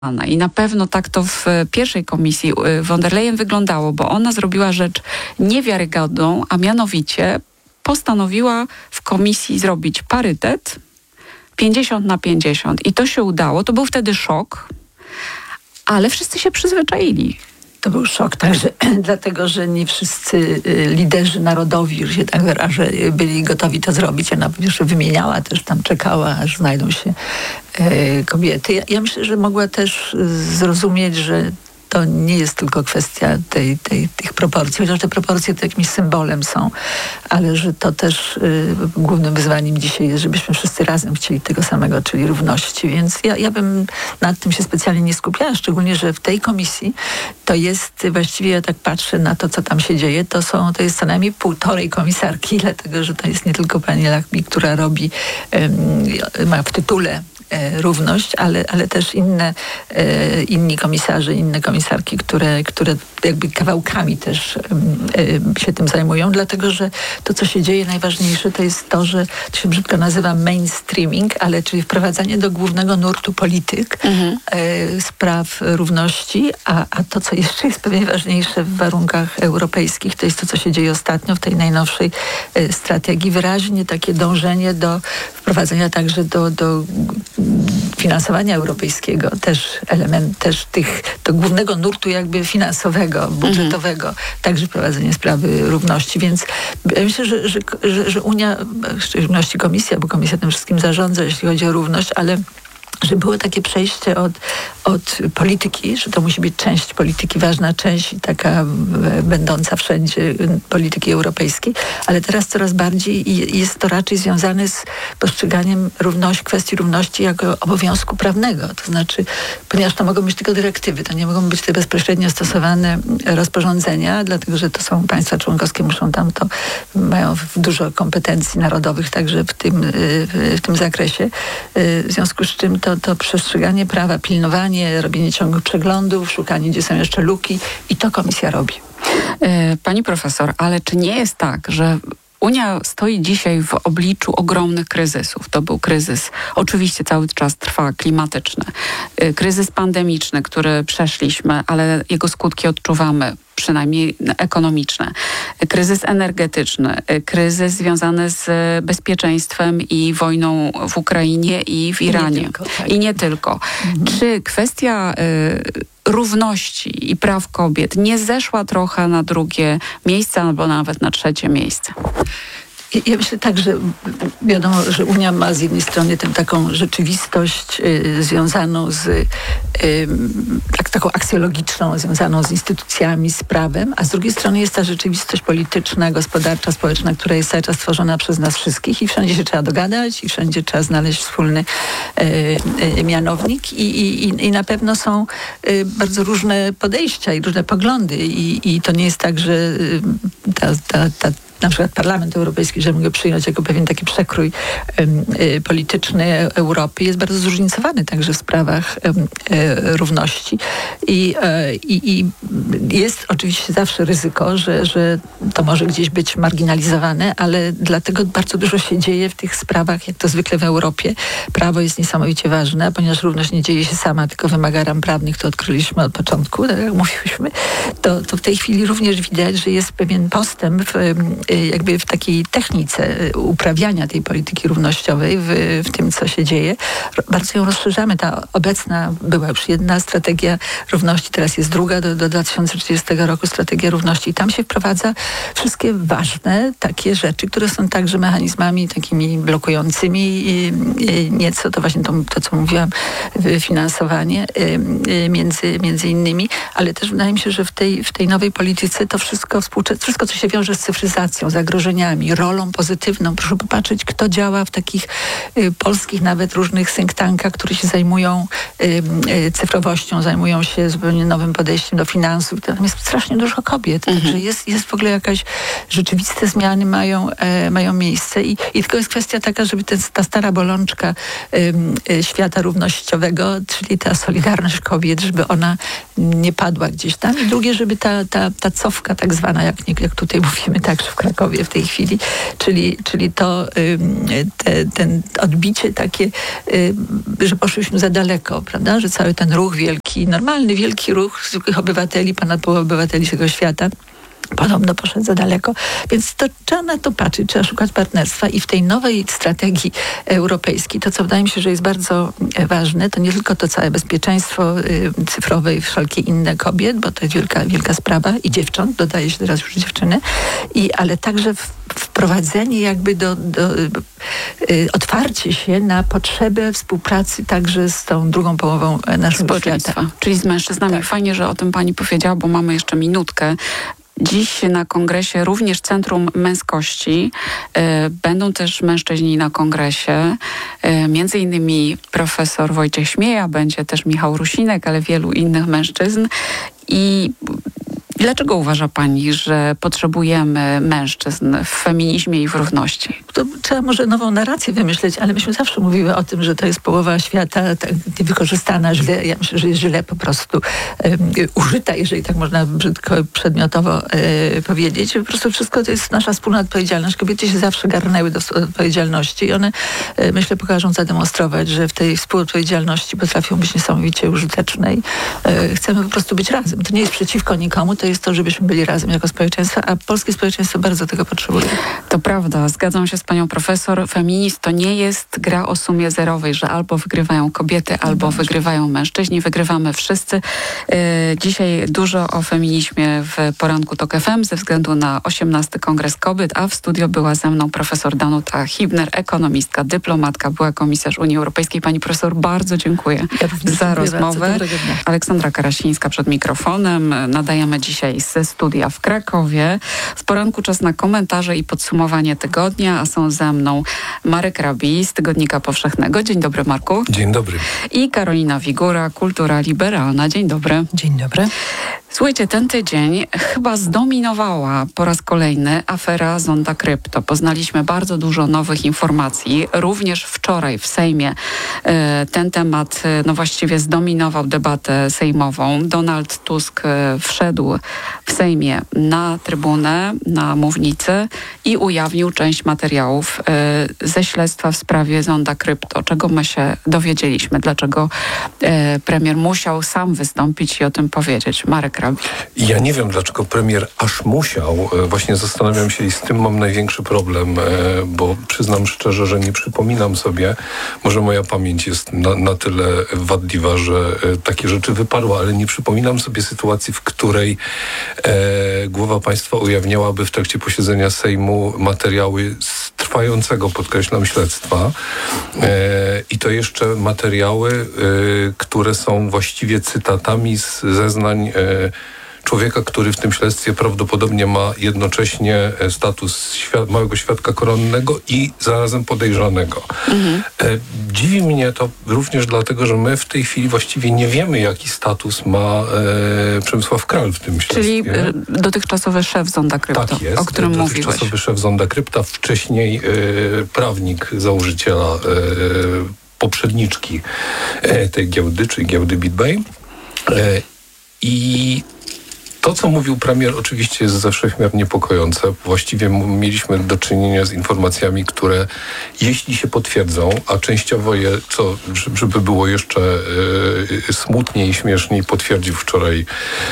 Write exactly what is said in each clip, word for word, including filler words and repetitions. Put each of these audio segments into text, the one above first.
I na pewno tak to w pierwszej komisji von der Leyen wyglądało, bo ona zrobiła rzecz niewiarygodną, a mianowicie postanowiła w komisji zrobić parytet pięćdziesiąt na pięćdziesiąt. I to się udało. To był wtedy szok, ale wszyscy się przyzwyczaili. To był szok także dlatego, że nie wszyscy liderzy narodowi, że się tak wyrażę, byli gotowi to zrobić. Ona jeszcze wymieniała, też tam czekała, aż znajdą się e, kobiety. Ja, ja myślę, że mogła też zrozumieć, że to nie jest tylko kwestia tej, tej, tych proporcji, chociaż te proporcje to jakimś symbolem są, ale że to też y, głównym wyzwaniem dzisiaj jest, żebyśmy wszyscy razem chcieli tego samego, czyli równości. Więc ja, ja bym nad tym się specjalnie nie skupiała, szczególnie, że w tej komisji to jest, właściwie ja tak patrzę na to, co tam się dzieje, to są, to jest co najmniej półtorej komisarki, dlatego, że to jest nie tylko pani Lachmi, która robi, y, ma w tytule równość, ale, ale też inne, e, inni komisarze, inne komisarki, które, które jakby kawałkami też e, się tym zajmują, dlatego, że to, co się dzieje, najważniejsze to jest to, że to się brzydko nazywa mainstreaming, ale czyli wprowadzanie do głównego nurtu polityk mhm. e, spraw równości, a, a to, co jeszcze jest pewnie ważniejsze w warunkach europejskich, to jest to, co się dzieje ostatnio w tej najnowszej e, strategii, wyraźnie takie dążenie do wprowadzenia także do, do finansowania europejskiego, też element też tych, do głównego nurtu jakby finansowego, budżetowego, mhm. także prowadzenie sprawy równości, więc ja myślę, że, że, że, że Unia, w szczególności Komisja, bo Komisja tym wszystkim zarządza, jeśli chodzi o równość, ale że było takie przejście od, od polityki, że to musi być część polityki, ważna część, taka będąca wszędzie polityki europejskiej, ale teraz coraz bardziej jest to raczej związane z postrzeganiem równości, kwestii równości jako obowiązku prawnego. To znaczy, ponieważ to mogą być tylko dyrektywy, to nie mogą być te bezpośrednio stosowane rozporządzenia, dlatego, że to są państwa członkowskie, muszą tam to, mają dużo kompetencji narodowych także w tym, w tym zakresie. W związku z czym to to przestrzeganie prawa, pilnowanie, robienie ciągłych przeglądów, szukanie, gdzie są jeszcze luki i to komisja robi. Pani profesor, ale czy nie jest tak, że Unia stoi dzisiaj w obliczu ogromnych kryzysów. To był kryzys, oczywiście cały czas trwa, klimatyczny. Kryzys pandemiczny, który przeszliśmy, ale jego skutki odczuwamy, przynajmniej ekonomiczne. Kryzys energetyczny, kryzys związany z bezpieczeństwem i wojną w Ukrainie i w Iranie. I nie tylko. Tak. I nie tylko. Mhm. Czy kwestia y, równości i praw kobiet nie zeszła trochę na drugie miejsce albo nawet na trzecie miejsce? Ja myślę tak, że wiadomo, że Unia ma z jednej strony tę taką rzeczywistość y, związaną z y, tak, taką aksjologiczną, związaną z instytucjami, z prawem, a z drugiej strony jest ta rzeczywistość polityczna, gospodarcza, społeczna, która jest cały czas tworzona przez nas wszystkich i wszędzie się trzeba dogadać i wszędzie trzeba znaleźć wspólny y, y, mianownik i, i, i na pewno są y, bardzo różne podejścia i różne poglądy i, i to nie jest tak, że y, ta, ta, ta na przykład Parlament Europejski, że mogę przyjąć jako pewien taki przekrój um, y, polityczny Europy, jest bardzo zróżnicowany także w sprawach um, y, równości. I, y, i jest oczywiście zawsze ryzyko, że, że to może gdzieś być marginalizowane, ale dlatego bardzo dużo się dzieje w tych sprawach, jak to zwykle w Europie. Prawo jest niesamowicie ważne, ponieważ równość nie dzieje się sama, tylko wymaga ram prawnych, to odkryliśmy od początku, tak jak mówiłyśmy, to, to w tej chwili również widać, że jest pewien postęp w jakby w takiej technice uprawiania tej polityki równościowej, w, w tym, co się dzieje. Bardzo ją rozszerzamy. Ta obecna była już jedna strategia równości, teraz jest druga do, do dwa tysiące trzydziestego roku strategia równości i tam się wprowadza wszystkie ważne takie rzeczy, które są także mechanizmami takimi blokującymi i, i nieco, to właśnie to, to, co mówiłam, finansowanie między, między innymi, ale też wydaje mi się, że w tej, w tej nowej polityce to wszystko współczesne, wszystko, co się wiąże z cyfryzacją, zagrożeniami, rolą pozytywną. Proszę popatrzeć, kto działa w takich y, polskich nawet różnych think tankach, które się zajmują y, y, cyfrowością, zajmują się zupełnie nowym podejściem do finansów. Tam jest strasznie dużo kobiet. Mhm. Także jest, jest w ogóle jakaś rzeczywiste zmiany mają, e, mają miejsce i, i tylko jest kwestia taka, żeby ten, ta stara bolączka y, y, świata równościowego, czyli ta solidarność kobiet, żeby ona nie padła gdzieś tam. I drugie, żeby ta, ta, ta cofka tak zwana, jak, jak tutaj mówimy także w kraju Krakowie w tej chwili, czyli, czyli to te, ten odbicie takie, że poszliśmy za daleko, prawda, że cały ten ruch wielki, normalny wielki ruch zwykłych obywateli, ponad połowy obywateli tego świata podobno poszedł za daleko, więc to trzeba na to patrzeć, trzeba szukać partnerstwa i w tej nowej strategii europejskiej, to co wydaje mi się, że jest bardzo ważne, to nie tylko to całe bezpieczeństwo cyfrowe i wszelkie inne kobiet, bo to jest wielka, wielka sprawa i dziewcząt, dodaje się teraz już dziewczyny, i, ale także wprowadzenie jakby do, do y, otwarcie się na potrzebę współpracy także z tą drugą połową naszego świata. Czyli z mężczyznami. Tak. Fajnie, że o tym pani powiedziała, bo mamy jeszcze minutkę. Dziś na kongresie również Centrum Męskości. E, będą też mężczyźni na kongresie. E, między innymi profesor Wojciech Śmieja, będzie też Michał Rusinek, ale wielu innych mężczyzn. I dlaczego uważa pani, że potrzebujemy mężczyzn w feminizmie i w równości? To trzeba może nową narrację wymyśleć, ale myśmy zawsze mówiły o tym, że to jest połowa świata tak niewykorzystana źle. Ja myślę, że jest źle po prostu um, użyta, jeżeli tak można brzydko przedmiotowo e, powiedzieć. Po prostu wszystko to jest nasza wspólna odpowiedzialność. Kobiety się zawsze garnęły do odpowiedzialności i one, e, myślę, pokażą zademonstrować, że w tej współodpowiedzialności potrafią być niesamowicie użyteczne i e, chcemy po prostu być razem. To nie jest przeciwko nikomu, to jest to, żebyśmy byli razem jako społeczeństwo, a polskie społeczeństwo bardzo tego potrzebuje. To prawda, zgadzam się z panią profesor. Feminizm to nie jest gra o sumie zerowej, że albo wygrywają kobiety, albo no wygrywają mężczyźni. Wygrywamy wszyscy. Dzisiaj dużo o feminizmie w Poranku Tok F M ze względu na osiemnasty Kongres Kobiet, a w studio była ze mną profesor Danuta Hibner, ekonomistka, dyplomatka, była komisarz Unii Europejskiej. Pani profesor, bardzo dziękuję ja za rozmowę. Aleksandra Karasińska przed mikrofonem. Nadajemy dzisiaj ze studia w Krakowie. W poranku czas na komentarze i podsumowanie tygodnia, a są ze mną Marek Rabi z Tygodnika Powszechnego. Dzień dobry, Marku. Dzień dobry. I Karolina Wigura, Kultura Liberalna. Dzień dobry. Dzień dobry. Słuchajcie, ten tydzień chyba zdominowała po raz kolejny afera Zonda Krypto. Poznaliśmy bardzo dużo nowych informacji. Również wczoraj w Sejmie e, ten temat e, no właściwie zdominował debatę sejmową. Donald Tusk e, wszedł w Sejmie na trybunę, na mównicę i ujawnił część materiałów e, ze śledztwa w sprawie Zonda Krypto. Czego my się dowiedzieliśmy? Dlaczego e, premier musiał sam wystąpić i o tym powiedzieć? Marek Rabi. Ja nie wiem, dlaczego premier aż musiał. Właśnie zastanawiam się i z tym mam największy problem, bo przyznam szczerze, że nie przypominam sobie, może moja pamięć jest na, na tyle wadliwa, że takie rzeczy wypadły, ale nie przypominam sobie sytuacji, w której e, głowa państwa ujawniałaby w trakcie posiedzenia Sejmu materiały z trwającego, podkreślam, śledztwa. E, I to jeszcze materiały, e, które są właściwie cytatami z zeznań e, człowieka, który w tym śledztwie prawdopodobnie ma jednocześnie status świad- małego świadka koronnego i zarazem podejrzanego. Mhm. E, dziwi mnie to również dlatego, że my w tej chwili właściwie nie wiemy, jaki status ma e, Przemysław Kral w tym śledztwie. Czyli e, dotychczasowy szef Zonda Krypto, tak jest, o którym mówiłeś. Dotychczasowy szef Zonda Krypta, wcześniej e, prawnik założyciela e, poprzedniczki e, tej giełdy, czyli giełdy BitBay. E, I to, co mówił premier, oczywiście jest ze wszechmiar niepokojące. Właściwie mieliśmy do czynienia z informacjami, które jeśli się potwierdzą, a częściowo je, co, żeby było jeszcze e, smutniej i śmieszniej, potwierdził wczoraj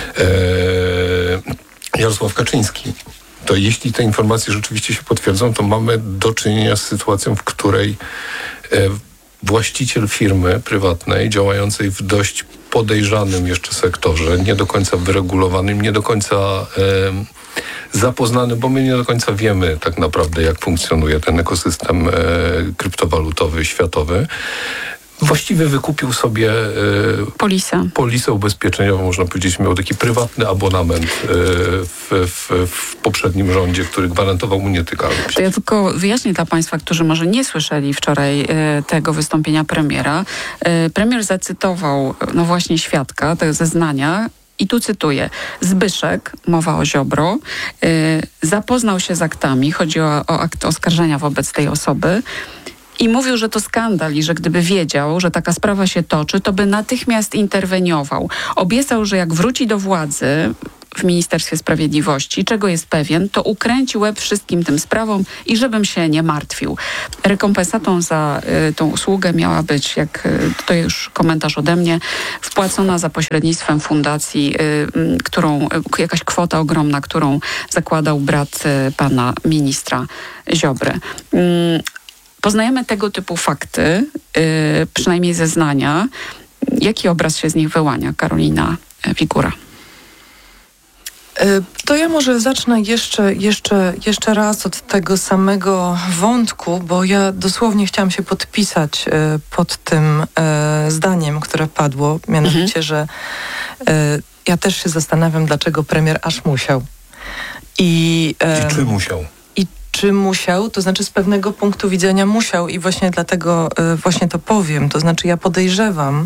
e, Jarosław Kaczyński. To jeśli te informacje rzeczywiście się potwierdzą, to mamy do czynienia z sytuacją, w której e, właściciel firmy prywatnej działającej w dość podejrzanym jeszcze sektorze, nie do końca wyregulowanym, nie do końca e, zapoznanym, bo my nie do końca wiemy tak naprawdę, jak funkcjonuje ten ekosystem e, kryptowalutowy światowy. Właściwie wykupił sobie e, polisę. polisę ubezpieczeniową, można powiedzieć, miał taki prywatny abonament e, w, w, w poprzednim rządzie, który gwarantował mu nietykalność. To ja tylko wyjaśnię dla państwa, którzy może nie słyszeli wczoraj e, tego wystąpienia premiera. E, premier zacytował no właśnie świadka, te zeznania. I tu cytuję. Zbyszek, mowa o Ziobro, e, zapoznał się z aktami, chodzi o, o akt oskarżenia wobec tej osoby, i mówił, że to skandal i że gdyby wiedział, że taka sprawa się toczy, to by natychmiast interweniował. Obiecał, że jak wróci do władzy w Ministerstwie Sprawiedliwości. Czego jest pewien, to ukręci łeb wszystkim tym sprawom i żebym się nie martwił. Rekompensatą za y, tą usługę miała być, jak y, to już komentarz ode mnie, wpłacona za pośrednictwem fundacji, y, y, którą, y, jakaś kwota ogromna, którą zakładał brat y, pana ministra Ziobry. Y, poznajemy tego typu fakty, y, przynajmniej zeznania. Jaki obraz się z nich wyłania, Karolina Wigóra? To ja może zacznę jeszcze, jeszcze, jeszcze raz od tego samego wątku, bo ja dosłownie chciałam się podpisać pod tym zdaniem, które padło, mianowicie, mhm. że ja też się zastanawiam, dlaczego premier aż musiał. I, I czy musiał? I czy musiał, to znaczy z pewnego punktu widzenia musiał i właśnie dlatego właśnie to powiem. To znaczy ja podejrzewam,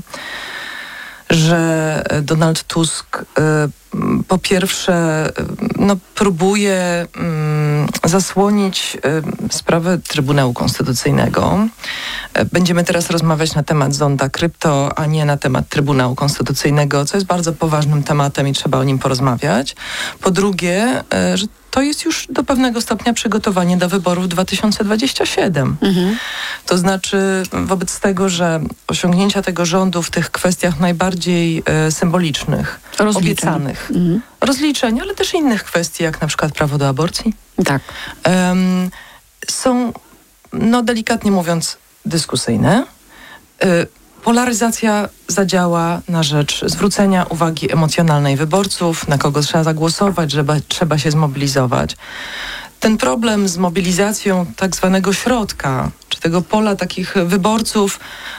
że Donald Tusk y, po pierwsze y, no, próbuje y, zasłonić y, sprawę Trybunału Konstytucyjnego. Y, będziemy teraz rozmawiać na temat zonda krypto, a nie na temat Trybunału Konstytucyjnego, co jest bardzo poważnym tematem i trzeba o nim porozmawiać. Po drugie, y, że to jest już do pewnego stopnia przygotowanie do wyborów dwa tysiące dwudziestego siódmego. Mhm. To znaczy wobec tego, że osiągnięcia tego rządu w tych kwestiach najbardziej e, symbolicznych, rozliczeń. obiecanych, mhm. rozliczeń, ale też innych kwestii, jak na przykład prawo do aborcji, tak. um, są, no delikatnie mówiąc, dyskusyjne. Y, Polaryzacja zadziała na rzecz zwrócenia uwagi emocjonalnej wyborców, na kogo trzeba zagłosować, żeby trzeba się zmobilizować. Ten problem z mobilizacją tak zwanego środka, czy tego pola takich wyborców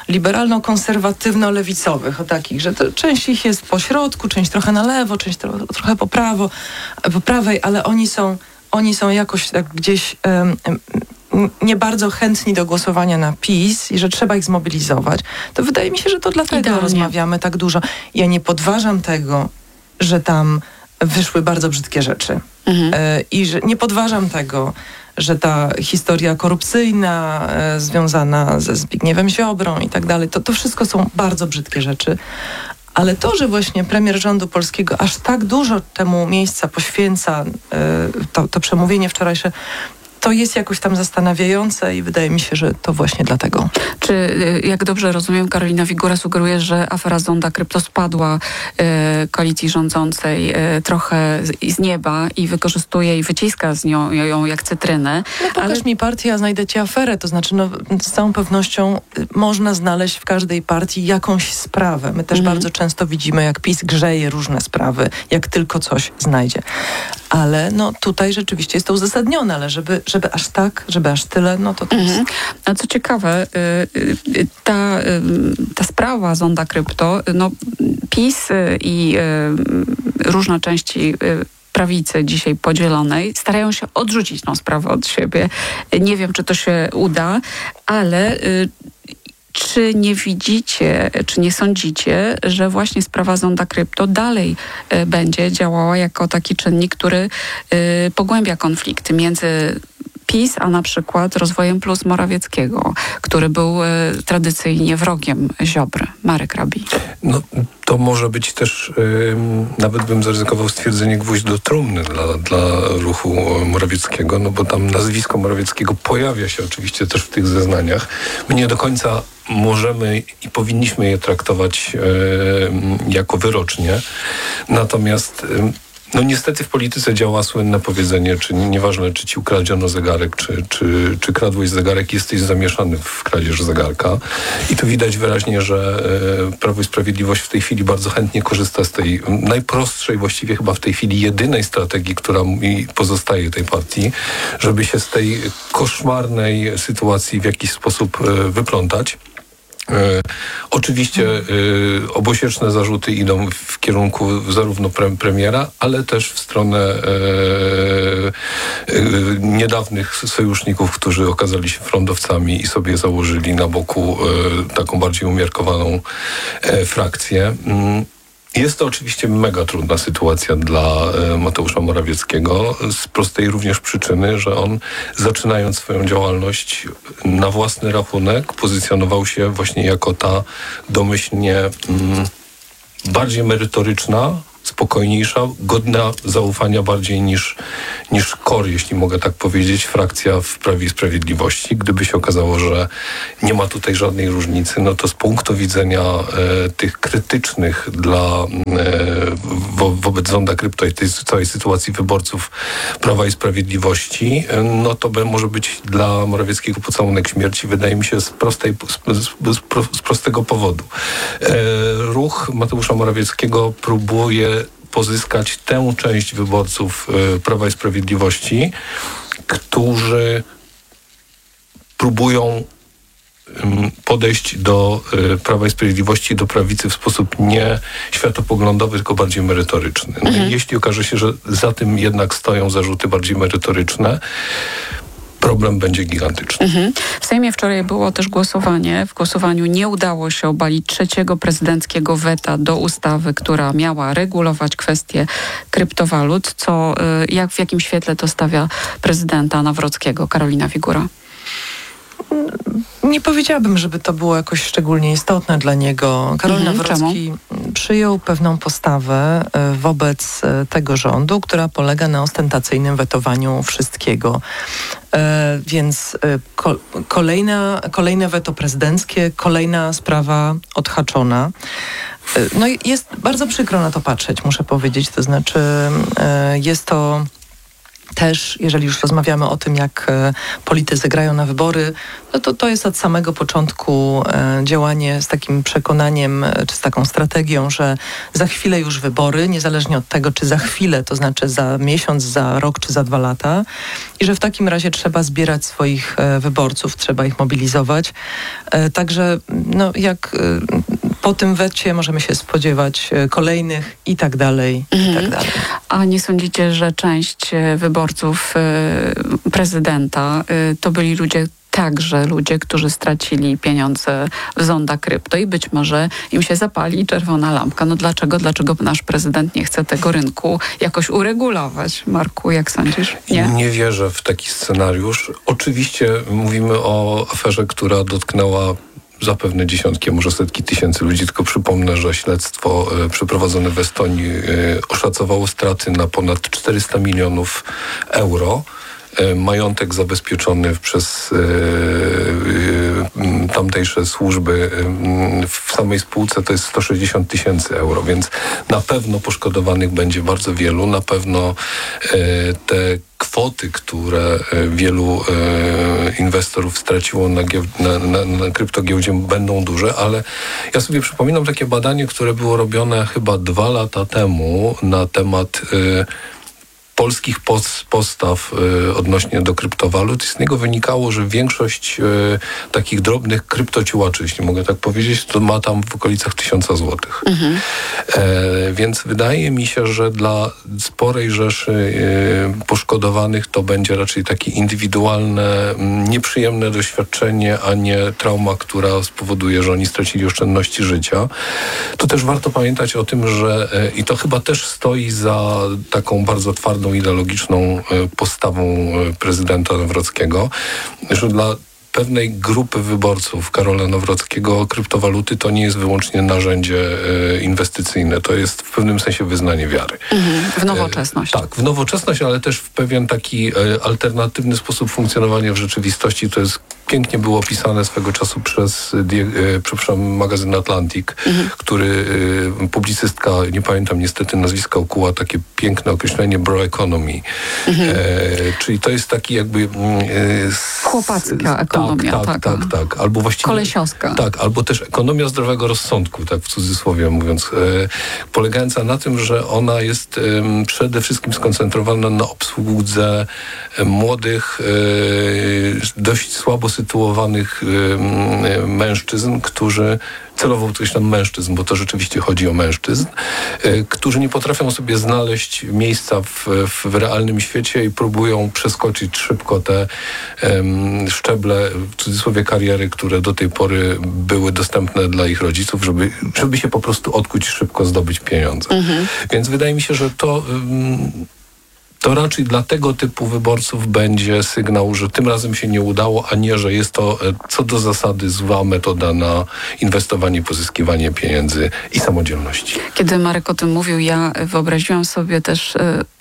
liberalno-konserwatywno-lewicowych, o takich, że to, część ich jest po środku, część trochę na lewo, część tro, trochę po prawo, po prawej, ale oni są, oni są jakoś tak gdzieś um, um, nie bardzo chętni do głosowania na PiS i że trzeba ich zmobilizować, to wydaje mi się, że to dlatego Idealnie. rozmawiamy tak dużo. Ja nie podważam tego, że tam wyszły bardzo brzydkie rzeczy. Mhm. E, I że nie podważam tego, że ta historia korupcyjna e, związana ze Zbigniewem Ziobrą i tak dalej, to, to wszystko są bardzo brzydkie rzeczy. Ale to, że właśnie premier rządu polskiego aż tak dużo temu miejsca poświęca, e, to, to przemówienie wczorajsze, to jest jakoś tam zastanawiające i wydaje mi się, że to właśnie dlatego. Czy, jak dobrze rozumiem, Karolina Wigóra sugeruje, że afera Zonda Krypto spadła e, koalicji rządzącej e, trochę z, z nieba i wykorzystuje i wyciska z nią ją jak cytrynę. No pokaż ale... mi partię, a znajdę ci aferę. To znaczy, no, z całą pewnością można znaleźć w każdej partii jakąś sprawę. My też mhm. bardzo często widzimy, jak PiS grzeje różne sprawy, jak tylko coś znajdzie. Ale no tutaj rzeczywiście jest to uzasadnione, ale żeby, żeby aż tak, żeby aż tyle, no to to jest... Mhm. A co ciekawe, ta, ta sprawa Zonda Krypto, no PiS i różne części prawicy dzisiaj podzielonej starają się odrzucić tą sprawę od siebie. Nie wiem, czy to się uda, ale... Czy nie widzicie, czy nie sądzicie, że właśnie sprawa Zonda Krypto dalej y, będzie działała jako taki czynnik, który y, pogłębia konflikty między PiS, a na przykład Rozwojem Plus Morawieckiego, który był y, tradycyjnie wrogiem Ziobry. Marek Rabi. No, to może być też, y, nawet bym zaryzykował stwierdzenie, gwóźdź do trumny dla, dla ruchu Morawieckiego, no bo tam nazwisko Morawieckiego pojawia się oczywiście też w tych zeznaniach. My nie do końca możemy i powinniśmy je traktować y, jako wyrocznie. Natomiast y, no niestety w polityce działa słynne powiedzenie, czy nieważne, czy ci ukradziono zegarek, czy, czy, czy kradłeś zegarek, jesteś zamieszany w kradzież zegarka. I tu widać wyraźnie, że e, Prawo i Sprawiedliwość w tej chwili bardzo chętnie korzysta z tej najprostszej, właściwie chyba w tej chwili jedynej strategii, która mi pozostaje tej partii, żeby się z tej koszmarnej sytuacji w jakiś sposób e, wyplątać. E, oczywiście e, obosieczne zarzuty idą w kierunku zarówno pre, premiera, ale też w stronę e, e, niedawnych sojuszników, którzy okazali się frontowcami i sobie założyli na boku e, taką bardziej umiarkowaną e, frakcję. Mm. Jest to oczywiście mega trudna sytuacja dla Mateusza Morawieckiego z prostej również przyczyny, że on zaczynając swoją działalność na własny rachunek pozycjonował się właśnie jako ta domyślnie mm, bardziej merytoryczna spokojniejsza, godna zaufania bardziej niż, niż KOR, jeśli mogę tak powiedzieć, frakcja w Prawie i Sprawiedliwości. Gdyby się okazało, że nie ma tutaj żadnej różnicy, no to z punktu widzenia e, tych krytycznych dla e, wo, wobec zonda krypto i tej całej sytuacji wyborców Prawa i Sprawiedliwości, e, no to by może być dla Morawieckiego pocałunek śmierci, wydaje mi się, z, prostej, z, z, z prostego powodu. E, ruch Mateusza Morawieckiego próbuje pozyskać tę część wyborców y, Prawa i Sprawiedliwości, którzy próbują y, podejść do y, Prawa i Sprawiedliwości, do prawicy w sposób nie światopoglądowy, tylko bardziej merytoryczny. No Mhm. i jeśli okaże się, że za tym jednak stoją zarzuty bardziej merytoryczne, problem będzie gigantyczny. Mhm. W Sejmie wczoraj było też głosowanie. W głosowaniu nie udało się obalić trzeciego prezydenckiego weta do ustawy, która miała regulować kwestie kryptowalut. Co, y, jak, w jakim świetle to stawia prezydenta Nawrockiego, Karolina Figura? Nie powiedziałabym, żeby to było jakoś szczególnie istotne dla niego. Karol Mhm, Nawrocki przyjął pewną postawę e, wobec e, tego rządu, która polega na ostentacyjnym wetowaniu wszystkiego. E, więc e, ko, kolejna, kolejne weto prezydenckie, kolejna sprawa odhaczona. E, no i jest bardzo przykro na to patrzeć, muszę powiedzieć. To znaczy e, jest to też, jeżeli już rozmawiamy o tym, jak e, politycy grają na wybory, no to to jest od samego początku e, działanie z takim przekonaniem, e, czy z taką strategią, że za chwilę już wybory, niezależnie od tego, czy za chwilę, to znaczy za miesiąc, za rok, czy za dwa lata, i że w takim razie trzeba zbierać swoich e, wyborców, trzeba ich mobilizować. E, także no, jak e, po tym wecie możemy się spodziewać e, kolejnych i tak dalej, Mhm. i tak dalej. A nie sądzicie, że część e, wyborców e, prezydenta e, to byli ludzie, także ludzie, którzy stracili pieniądze w zonda krypto i być może im się zapali czerwona lampka. No dlaczego? Dlaczego nasz prezydent nie chce tego rynku jakoś uregulować? Marku, jak sądzisz? Nie? Nie wierzę w taki scenariusz. Oczywiście mówimy o aferze, która dotknęła zapewne dziesiątki, może setki tysięcy ludzi, tylko przypomnę, że śledztwo e, przeprowadzone w Estonii e, oszacowało straty na ponad czterysta milionów euro. E, majątek zabezpieczony przez e, e, tamtejsze służby e, w samej spółce to jest sto sześćdziesiąt tysięcy euro, więc na pewno poszkodowanych będzie bardzo wielu, na pewno e, te kwoty, które e, wielu e, inwestorów straciło na, gieł- na, na, na kryptogiełdzie, będą duże, ale ja sobie przypominam takie badanie, które było robione chyba dwa lata temu na temat e, polskich pos- postaw y, odnośnie do kryptowalut i z niego wynikało, że większość y, takich drobnych kryptociułaczy, jeśli mogę tak powiedzieć, to ma tam w okolicach tysiąca złotych. Mhm. E, więc wydaje mi się, że dla sporej rzeszy y, poszkodowanych to będzie raczej takie indywidualne, m, nieprzyjemne doświadczenie, a nie trauma, która spowoduje, że oni stracili oszczędności życia. To też warto pamiętać o tym, że e, i to chyba też stoi za taką bardzo twardą ideologiczną e, postawą e, prezydenta Nawrockiego, że dla pewnej grupy wyborców Karola Nawrockiego kryptowaluty to nie jest wyłącznie narzędzie e, inwestycyjne, to jest w pewnym sensie wyznanie wiary. Mhm. W nowoczesność. E, tak, w nowoczesność, ale też w pewien taki e, alternatywny sposób funkcjonowania w rzeczywistości. To jest pięknie było opisane swego czasu przez die, e, przepraszam, magazyn Atlantic, Mhm. który e, publicystka, nie pamiętam niestety nazwiska, ukuła takie piękne określenie bro economy. Mhm. E, czyli to jest taki jakby... E, s- Chłopacka ekonomia, tak, tak, taka. tak, tak. Albo właściwie... Kolesiowska. Tak, albo też ekonomia zdrowego rozsądku, tak w cudzysłowie mówiąc, e, polegająca na tym, że ona jest e, przede wszystkim skoncentrowana na obsłudze e, młodych, e, dość słabo sytuowanych e, mężczyzn, którzy celowo podkreślam mężczyzn, bo to rzeczywiście chodzi o mężczyzn, y, którzy nie potrafią sobie znaleźć miejsca w, w realnym świecie i próbują przeskoczyć szybko te um, szczeble, w cudzysłowie kariery, które do tej pory były dostępne dla ich rodziców, żeby, żeby się po prostu odkuć, szybko zdobyć pieniądze. Mhm. Więc wydaje mi się, że to... Um, to raczej dla tego typu wyborców będzie sygnał, że tym razem się nie udało, a nie, że jest to co do zasady zła metoda na inwestowanie, pozyskiwanie pieniędzy i samodzielności. Kiedy Marek o tym mówił, ja wyobraziłam sobie też y,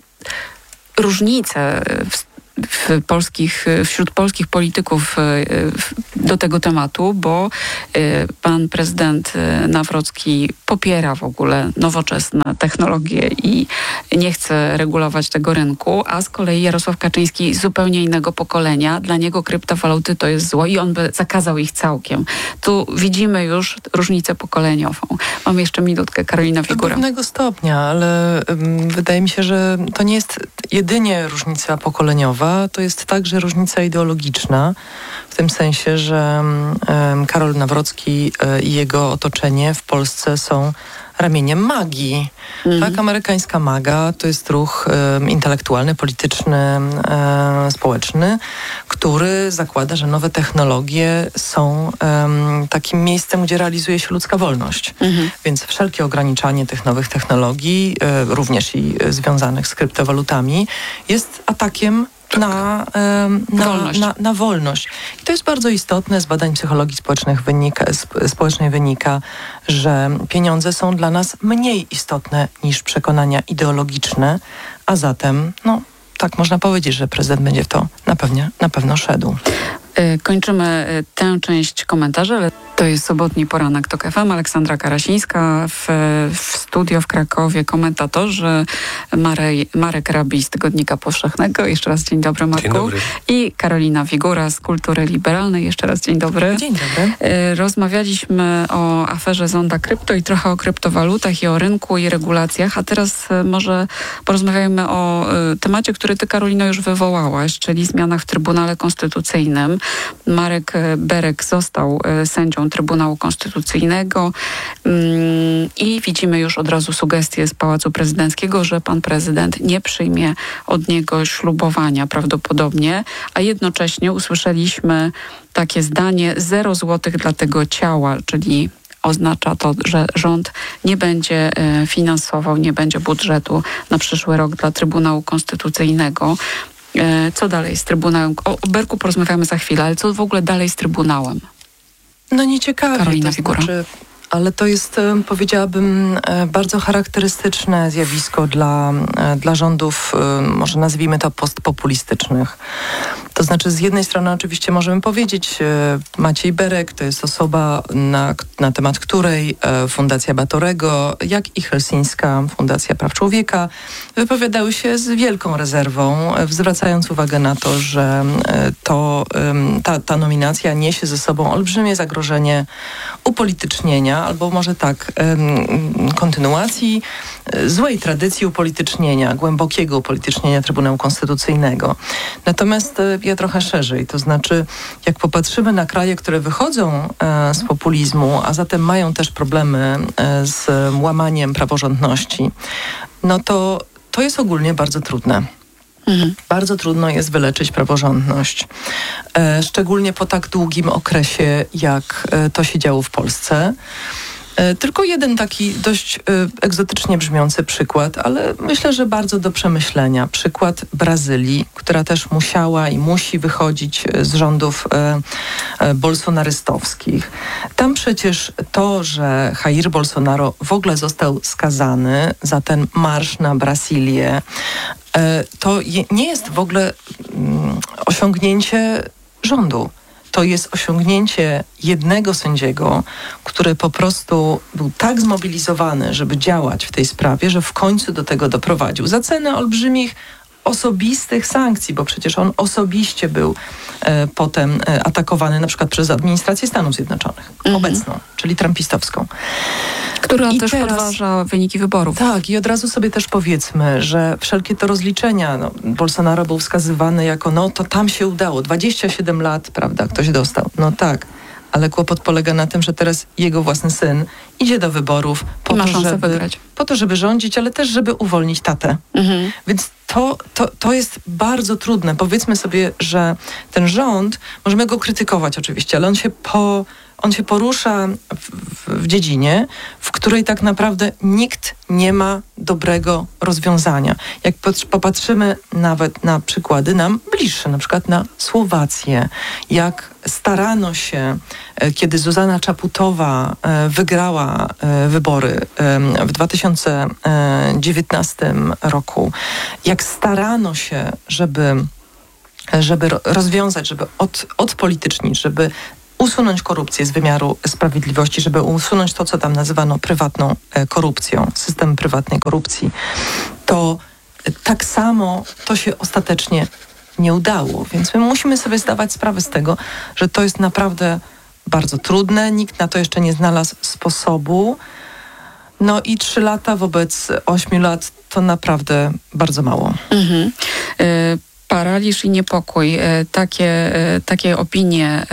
różnice w W polskich, wśród polskich polityków do tego tematu, bo pan prezydent Nawrocki popiera w ogóle nowoczesne technologie i nie chce regulować tego rynku, a z kolei Jarosław Kaczyński zupełnie innego pokolenia. Dla niego kryptowaluty to jest zło i on by zakazał ich całkiem. Tu widzimy już różnicę pokoleniową. Mam jeszcze minutkę, Karolina Figura. Do pewnego stopnia, ale um, wydaje mi się, że to nie jest jedynie różnica pokoleniowa, to jest także różnica ideologiczna, w tym sensie, że um, Karol Nawrocki um, i jego otoczenie w Polsce są ramieniem magii. Mhm. Tak, amerykańska maga to jest ruch um, intelektualny, polityczny, um, społeczny, który zakłada, że nowe technologie są um, takim miejscem, gdzie realizuje się ludzka wolność. Mhm. Więc wszelkie ograniczanie tych nowych technologii, um, również i um, związanych z kryptowalutami, jest atakiem Na, na, wolność. Na, na wolność. I to jest bardzo istotne. Z badań psychologii społecznych wynika, społecznej wynika, że pieniądze są dla nas mniej istotne niż przekonania ideologiczne, a zatem, no, tak można powiedzieć, że prezydent będzie w to na, pewnie, na pewno szedł. Kończymy tę część komentarzy, ale to jest sobotni poranek TOK F M. Aleksandra Karasińska w, w studio w Krakowie, komentatorzy Marej, Marek Rabi z Tygodnika Powszechnego. Jeszcze raz dzień dobry, Marku. Dzień dobry. I Karolina Figura z Kultury Liberalnej. Jeszcze raz dzień dobry. Dzień dobry. Rozmawialiśmy o aferze Zonda Krypto i trochę o kryptowalutach i o rynku i regulacjach, a teraz może porozmawiajmy o temacie, który ty, Karolino, już wywołałaś, czyli zmianach w Trybunale Konstytucyjnym. Marek Berek został sędzią Trybunału Konstytucyjnego i widzimy już od razu sugestie z Pałacu Prezydenckiego, że pan prezydent nie przyjmie od niego ślubowania prawdopodobnie, a jednocześnie usłyszeliśmy takie zdanie: zero złotych dla tego ciała, czyli oznacza to, że rząd nie będzie finansował, nie będzie budżetu na przyszły rok dla Trybunału Konstytucyjnego. Co dalej z Trybunałem? O Berku porozmawiamy za chwilę, ale co w ogóle dalej z Trybunałem? No nieciekawie. Karolina to Figura. Znaczy, ale to jest, powiedziałabym, bardzo charakterystyczne zjawisko dla, dla rządów, może nazwijmy to postpopulistycznych. To znaczy, z jednej strony oczywiście możemy powiedzieć, Maciej Berek to jest osoba, na, na temat której Fundacja Batorego, jak i Helsińska Fundacja Praw Człowieka wypowiadały się z wielką rezerwą, zwracając uwagę na to, że to, ta, ta nominacja niesie ze sobą olbrzymie zagrożenie upolitycznienia, albo może tak, kontynuacji złej tradycji upolitycznienia, głębokiego upolitycznienia Trybunału Konstytucyjnego. Natomiast ja trochę szerzej, to znaczy, jak popatrzymy na kraje, które wychodzą z populizmu, a zatem mają też problemy z łamaniem praworządności, no to to jest ogólnie bardzo trudne. Mhm. Bardzo trudno jest wyleczyć praworządność. E, szczególnie po tak długim okresie, jak e, to się działo w Polsce. E, tylko jeden taki dość e, egzotycznie brzmiący przykład, ale myślę, że bardzo do przemyślenia. Przykład Brazylii, która też musiała i musi wychodzić z rządów e, e, bolsonarystowskich. Tam przecież to, że Jair Bolsonaro w ogóle został skazany za ten marsz na Brazylię, to nie jest w ogóle osiągnięcie rządu. To jest osiągnięcie jednego sędziego, który po prostu był tak zmobilizowany, żeby działać w tej sprawie, że w końcu do tego doprowadził. Za cenę olbrzymich osobistych sankcji, bo przecież on osobiście był e, potem e, atakowany na przykład przez administrację Stanów Zjednoczonych, mhm. obecną, czyli trumpistowską. Która I też teraz, podważa wyniki wyborów. Tak, i od razu sobie też powiedzmy, że wszelkie to rozliczenia, no, Bolsonaro był wskazywany jako, no to tam się udało, dwadzieścia siedem lat, prawda, ktoś dostał. No tak, ale kłopot polega na tym, że teraz jego własny syn idzie do wyborów po, to, żeby, po to, żeby rządzić, ale też, żeby uwolnić tatę. Mhm. Więc to, to, to jest bardzo trudne. Powiedzmy sobie, że ten rząd, możemy go krytykować oczywiście, ale on się po... On się porusza w, w, w dziedzinie, w której tak naprawdę nikt nie ma dobrego rozwiązania. Jak popatrzymy nawet na przykłady nam bliższe, na przykład na Słowację, jak starano się, kiedy Zuzana Czaputowa wygrała wybory w dwa tysiące dziewiętnastym roku, jak starano się, żeby, żeby rozwiązać, żeby od, odpolitycznić, żeby usunąć korupcję z wymiaru sprawiedliwości, żeby usunąć to, co tam nazywano prywatną korupcją, system prywatnej korupcji, to tak samo to się ostatecznie nie udało. Więc my musimy sobie zdawać sprawę z tego, że to jest naprawdę bardzo trudne. Nikt na to jeszcze nie znalazł sposobu. No i trzy lata wobec ośmiu lat to naprawdę bardzo mało. Mhm. Y- Paraliż i niepokój. Takie, takie opinie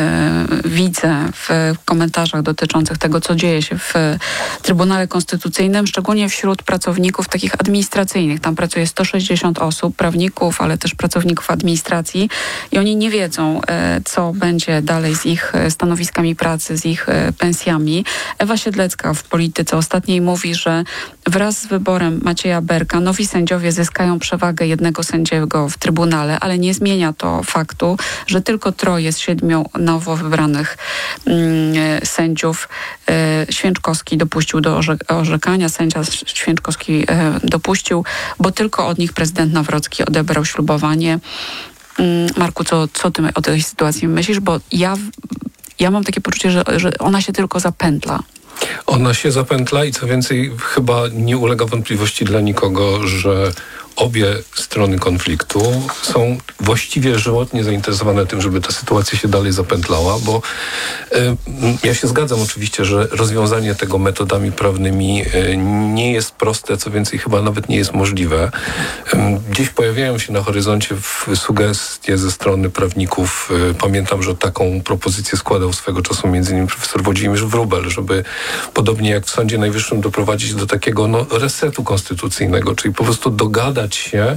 widzę w komentarzach dotyczących tego, co dzieje się w Trybunale Konstytucyjnym, szczególnie wśród pracowników takich administracyjnych. Tam pracuje sto sześćdziesiąt osób, prawników, ale też pracowników administracji i oni nie wiedzą, co będzie dalej z ich stanowiskami pracy, z ich pensjami. Ewa Siedlecka w Polityce Ostatniej mówi, że wraz z wyborem Macieja Berka nowi sędziowie zyskają przewagę jednego sędziego w Trybunale, ale nie zmienia to faktu, że tylko troje z siedmiu nowo wybranych mm, sędziów e, Święczkowski dopuścił do orze- orzekania. Sędzia Święczkowski e, dopuścił, bo tylko od nich prezydent Nawrocki odebrał ślubowanie. Mm, Marku, co, co ty o tej sytuacji myślisz? Bo ja, ja mam takie poczucie, że, że ona się tylko zapętla. Ona się zapętla i co więcej, chyba nie ulega wątpliwości dla nikogo, że obie strony konfliktu są właściwie żywotnie zainteresowane tym, żeby ta sytuacja się dalej zapętlała, bo y, ja się zgadzam oczywiście, że rozwiązanie tego metodami prawnymi y, nie jest proste, co więcej chyba nawet nie jest możliwe. Y, gdzieś pojawiają się na horyzoncie w sugestie ze strony prawników. Y, pamiętam, że taką propozycję składał swego czasu między innymi profesor Włodzimierz Wróbel, żeby podobnie jak w Sądzie Najwyższym doprowadzić do takiego no, resetu konstytucyjnego, czyli po prostu dogadać się,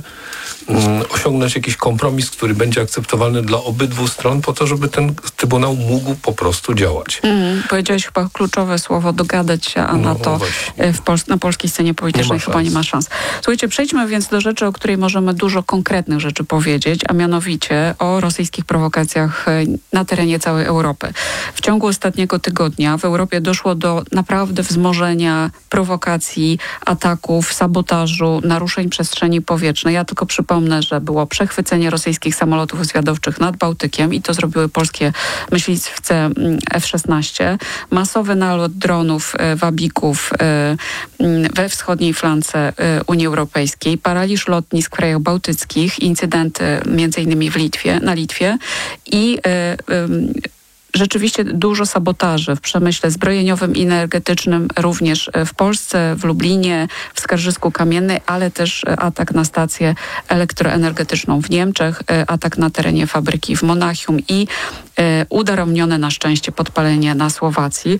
um, osiągnąć jakiś kompromis, który będzie akceptowalny dla obydwu stron, po to, żeby ten Trybunał mógł po prostu działać. Mm, powiedziałeś chyba kluczowe słowo, dogadać się, a no, na to w Pols- na polskiej scenie politycznej nie chyba nie ma szans. Słuchajcie, przejdźmy więc do rzeczy, o której możemy dużo konkretnych rzeczy powiedzieć, a mianowicie o rosyjskich prowokacjach na terenie całej Europy. W ciągu ostatniego tygodnia w Europie doszło do naprawdę wzmożenia prowokacji, ataków, sabotażu, naruszeń przestrzeni powietrznej. Ja tylko przypomnę, że było przechwycenie rosyjskich samolotów zwiadowczych nad Bałtykiem i to zrobiły polskie myśliwce F szesnaście. Masowy nalot dronów, wabików we wschodniej flance Unii Europejskiej. Paraliż lotnisk w krajach bałtyckich. Incydenty między innymi w Litwie, na Litwie i rzeczywiście dużo sabotaży w przemyśle zbrojeniowym i energetycznym, również w Polsce, w Lublinie, w Skarżysku Kamiennej, ale też atak na stację elektroenergetyczną w Niemczech, atak na terenie fabryki w Monachium i udaremnione na szczęście podpalenie na Słowacji.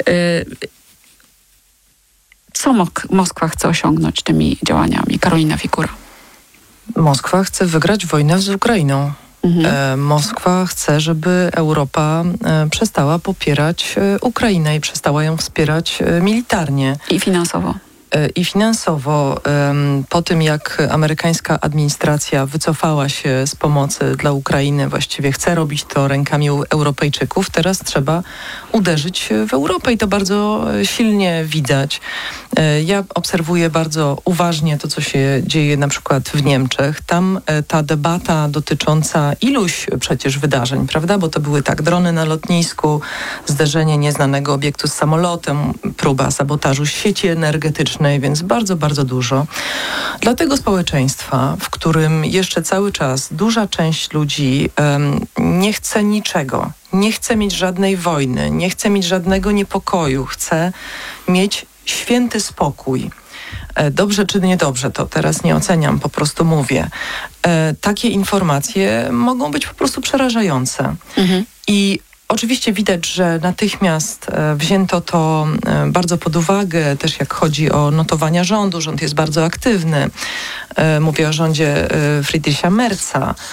Co Mok- Moskwa chce osiągnąć tymi działaniami? Karolina Fikura. Moskwa chce wygrać wojnę z Ukrainą. Mhm. Moskwa chce, żeby Europa przestała popierać Ukrainę i przestała ją wspierać militarnie. I finansowo. I finansowo. Po tym, jak amerykańska administracja wycofała się z pomocy dla Ukrainy, właściwie chce robić to rękami Europejczyków, teraz trzeba uderzyć w Europę i to bardzo silnie widać. Ja obserwuję bardzo uważnie to, co się dzieje na przykład w Niemczech. Tam ta debata dotycząca iluś przecież wydarzeń, prawda? Bo to były tak, drony na lotnisku, zderzenie nieznanego obiektu z samolotem, próba sabotażu sieci energetycznej, więc bardzo, bardzo dużo. Dla tego społeczeństwa, w którym jeszcze cały czas duża część ludzi um, nie chce niczego, nie chce mieć żadnej wojny, nie chce mieć żadnego niepokoju, chce mieć święty spokój. Dobrze czy niedobrze, to teraz nie oceniam, po prostu mówię. E, takie informacje mogą być po prostu przerażające. Mhm. I oczywiście widać, że natychmiast wzięto to bardzo pod uwagę, też jak chodzi o notowania rządu. Rząd jest bardzo aktywny. Mówię o rządzie Friedricha Merza.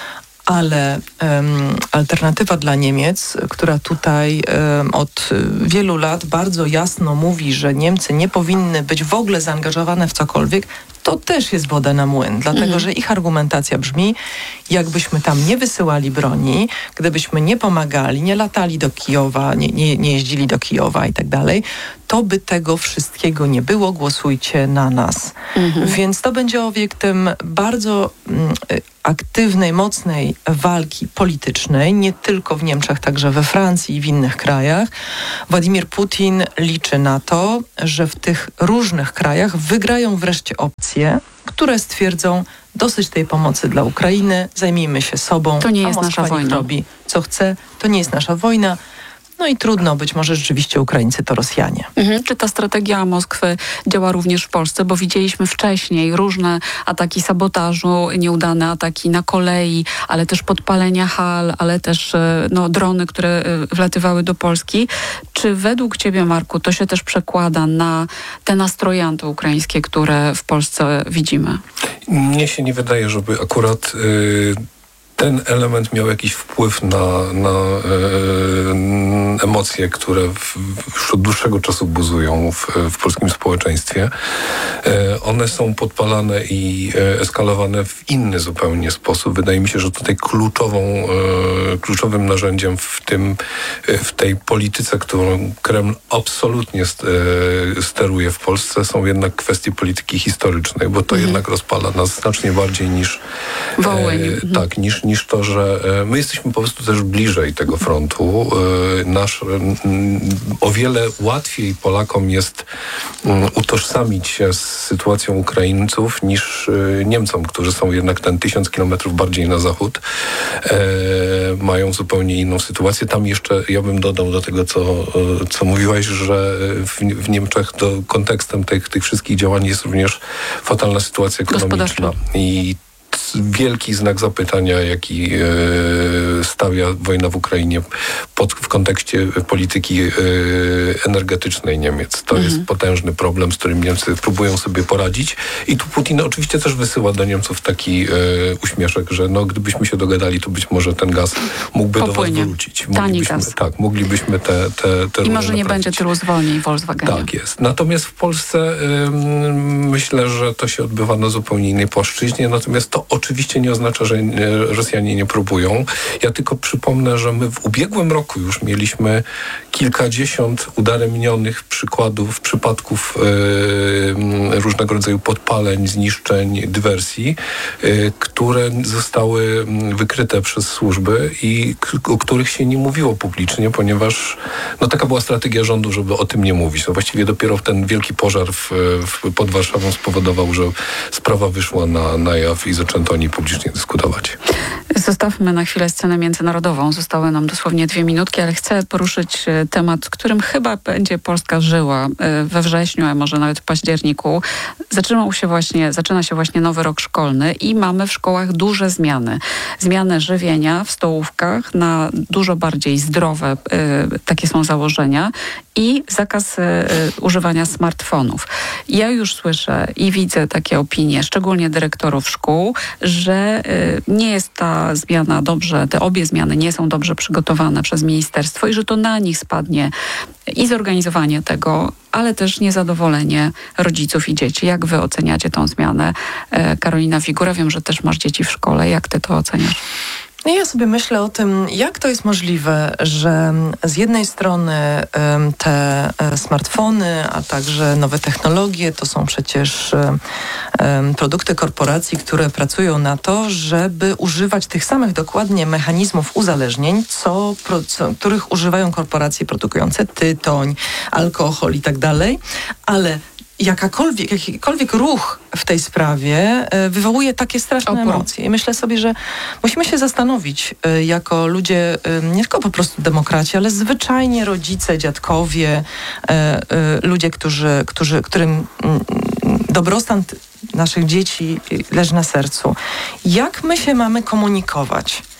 ale um, alternatywa dla Niemiec, która tutaj um, od wielu lat bardzo jasno mówi, że Niemcy nie powinny być w ogóle zaangażowane w cokolwiek, to też jest woda na młyn, dlatego mhm. że ich argumentacja brzmi, jakbyśmy tam nie wysyłali broni, gdybyśmy nie pomagali, nie latali do Kijowa, nie, nie, nie jeździli do Kijowa i tak dalej, to by tego wszystkiego nie było, głosujcie na nas. Mhm. Więc to będzie obiektem bardzo mm, aktywnej, mocnej walki politycznej, nie tylko w Niemczech, także we Francji i w innych krajach. Władimir Putin liczy na to, że w tych różnych krajach wygrają wreszcie opcje, które stwierdzą, dosyć tej pomocy dla Ukrainy, zajmijmy się sobą, to nie jest a Moskwa nasza wojna. robi co chce, to nie jest nasza wojna. No i trudno, być może rzeczywiście Ukraińcy to Rosjanie. Mhm. Czy ta strategia Moskwy działa również w Polsce? Bo widzieliśmy wcześniej różne ataki sabotażu, nieudane ataki na kolei, ale też podpalenia hal, ale też no, drony, które wlatywały do Polski. Czy według ciebie, Marku, to się też przekłada na te nastroje antyukraińskie, które w Polsce widzimy? Mnie się nie wydaje, żeby akurat... Yy... ten element miał jakiś wpływ na, na e, emocje, które w, już od dłuższego czasu buzują w, w polskim społeczeństwie. E, one są podpalane i e, eskalowane w inny zupełnie sposób. Wydaje mi się, że tutaj kluczową, e, kluczowym narzędziem w tym, e, w tej polityce, którą Kreml absolutnie st, e, steruje w Polsce, są jednak kwestie polityki historycznej, bo to mhm. jednak rozpala nas znacznie bardziej niż Wołyń. E, mhm. tak, niż niż to, że my jesteśmy po prostu też bliżej tego frontu. Nasz, o wiele łatwiej Polakom jest utożsamić się z sytuacją Ukraińców niż Niemcom, którzy są jednak ten tysiąc kilometrów bardziej na zachód. Mają zupełnie inną sytuację. Tam jeszcze, ja bym dodał do tego, co, co mówiłaś, że w, w Niemczech to kontekstem tych, tych wszystkich działań jest również fatalna sytuacja ekonomiczna. I wielki znak zapytania, jaki e, stawia wojna w Ukrainie pod, w kontekście polityki e, energetycznej Niemiec. To mhm. jest potężny problem, z którym Niemcy próbują sobie poradzić. I tu Putin oczywiście też wysyła do Niemców taki e, uśmieszek, że no, gdybyśmy się dogadali, to być może ten gaz mógłby Popłynie. do was wrócić. Tani gaz. Tak, moglibyśmy te, te, te I może nie naprawić. będzie tylu zwolnień w Volkswagenie. Tak jest. Natomiast w Polsce e, myślę, że to się odbywa na zupełnie innej płaszczyźnie, natomiast to oczywiście nie oznacza, że Rosjanie nie próbują. Ja tylko przypomnę, że my w ubiegłym roku już mieliśmy kilkadziesiąt udaremnionych przykładów, przypadków e, różnego rodzaju podpaleń, zniszczeń, dywersji, e, które zostały wykryte przez służby i k- o których się nie mówiło publicznie, ponieważ no, taka była strategia rządu, żeby o tym nie mówić. No, właściwie dopiero ten wielki pożar w, w, pod Warszawą spowodował, że sprawa wyszła na, na jaw i zaczęto o niej publicznie dyskutować. Zostawmy na chwilę scenę międzynarodową. Zostały nam dosłownie dwie minutki, ale chcę poruszyć temat, którym chyba będzie Polska żyła we wrześniu, a może nawet w październiku. Zaczynał się właśnie, zaczyna się właśnie nowy rok szkolny i mamy w szkołach duże zmiany. Zmiany żywienia w stołówkach na dużo bardziej zdrowe, takie są założenia, i zakaz używania smartfonów. Ja już słyszę i widzę takie opinie, szczególnie dyrektorów szkół, że nie jest ta zmiana dobrze, te obie zmiany nie są dobrze przygotowane przez ministerstwo i że to na nich spadnie i zorganizowanie tego, ale też niezadowolenie rodziców i dzieci. Jak wy oceniacie tą zmianę? Karolina Figura, wiem, że też masz dzieci w szkole. Jak ty to oceniasz? No ja sobie myślę o tym, jak to jest możliwe, że z jednej strony te smartfony, a także nowe technologie to są przecież produkty korporacji, które pracują na to, żeby używać tych samych dokładnie mechanizmów uzależnień, co, co, których używają korporacje produkujące tytoń, alkohol i tak dalej, ale jakakolwiek, jakikolwiek ruch w tej sprawie wywołuje takie straszne Opór. emocje. I myślę sobie, że musimy się zastanowić jako ludzie, nie tylko po prostu demokraci, ale zwyczajnie rodzice, dziadkowie, ludzie, którzy, którzy, którym dobrostan naszych dzieci leży na sercu. Jak my się mamy komunikować?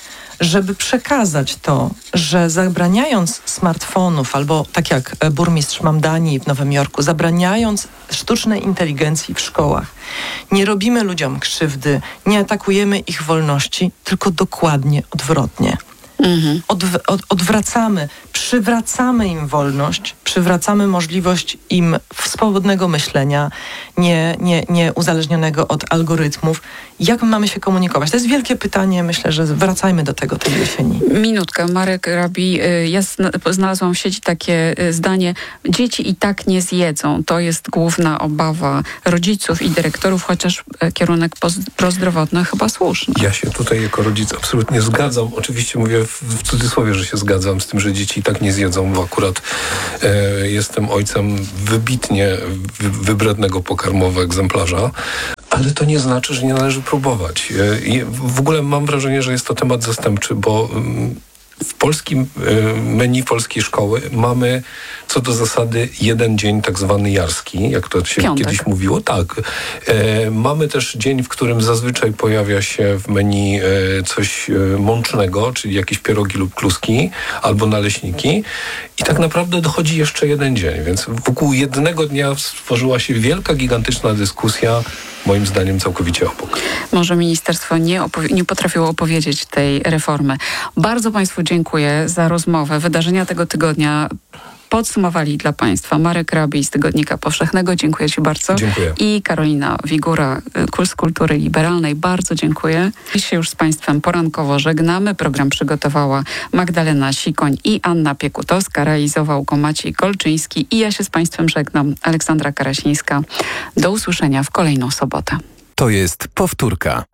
żeby przekazać to, że zabraniając smartfonów, albo tak jak burmistrz Mamdani w Nowym Jorku, zabraniając sztucznej inteligencji w szkołach, nie robimy ludziom krzywdy, nie atakujemy ich wolności, tylko dokładnie odwrotnie. Mhm. Odw- od- odwracamy, przywracamy im wolność, przywracamy możliwość im swobodnego myślenia, nie, nie, nie uzależnionego od algorytmów. Jak my mamy się komunikować? To jest wielkie pytanie, myślę, że wracajmy do tego tej jesieni. Minutkę, Marek Rabi. Ja znalazłam w sieci takie zdanie: dzieci i tak nie zjedzą. To jest główna obawa rodziców i dyrektorów, chociaż kierunek prozdrowotny chyba słuszny. Ja się tutaj jako rodzic absolutnie zgadzam. Oczywiście mówię w, w cudzysłowie, że się zgadzam z tym, że dzieci i tak nie zjedzą, bo akurat e, jestem ojcem wybitnie wy, wybrednego pokarmowego egzemplarza. Ale to nie znaczy, że nie należy próbować. I w ogóle mam wrażenie, że jest to temat zastępczy, bo w polskim menu polskiej szkoły mamy co do zasady jeden dzień tak zwany jarski, jak to się Piątek. kiedyś mówiło. Tak. E, mamy też dzień, w którym zazwyczaj pojawia się w menu e, coś e, mącznego, czyli jakieś pierogi lub kluski, albo naleśniki. I tak naprawdę dochodzi jeszcze jeden dzień, więc wokół jednego dnia stworzyła się wielka, gigantyczna dyskusja, moim zdaniem całkowicie obok. Może ministerstwo nie, opowi- nie potrafiło opowiedzieć tej reformy. Bardzo Państwu dziękuję za rozmowę. Wydarzenia tego tygodnia podsumowali dla Państwa Marek Rabi z Tygodnika Powszechnego. Dziękuję Ci bardzo. Dziękuję. I Karolina Wigura, Kurs Kultury Liberalnej. Bardzo dziękuję. Dziś się już z Państwem porankowo żegnamy. Program przygotowała Magdalena Sikoń i Anna Piekutowska. Realizował go Maciej Kolczyński. I ja się z Państwem żegnam. Aleksandra Karasińska. Do usłyszenia w kolejną sobotę. To jest powtórka.